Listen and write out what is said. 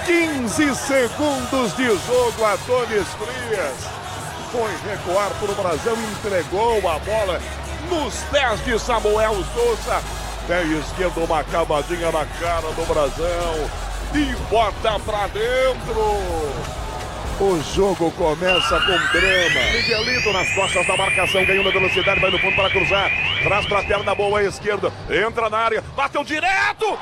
15 segundos de jogo, Adonis Frias foi recuar para o Brasão e entregou a bola nos pés de Samuel Souza. Pé esquerdo, uma cavadinha na cara do Brasão e bota pra dentro. O jogo começa com drama. Miguelito nas costas da marcação, ganhou na velocidade, vai no fundo para cruzar. Traz pra perna boa à esquerda, entra na área, bateu direto.